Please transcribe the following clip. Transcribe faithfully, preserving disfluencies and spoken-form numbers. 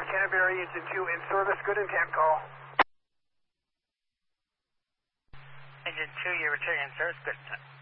Canterbury, engine two in service, good intent call. Engine two, you're returning in service, good intent.